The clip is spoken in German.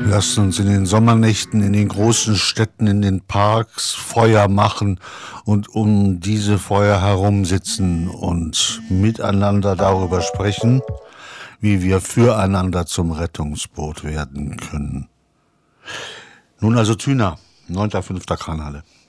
Lasst uns in den Sommernächten in den großen Städten, in den Parks Feuer machen und um diese Feuer herum sitzen und miteinander darüber sprechen, wie wir füreinander zum Rettungsboot werden können. Nun also Tüner, 9.5. Kranhalle.